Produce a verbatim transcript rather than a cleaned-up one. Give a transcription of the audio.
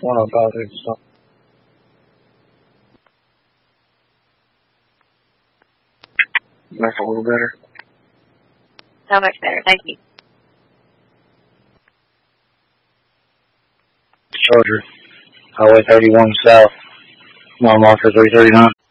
one oh five six. That's a little better. So much better. Thank you. Charger, Highway thirty-one South, mile marker three thirty-nine.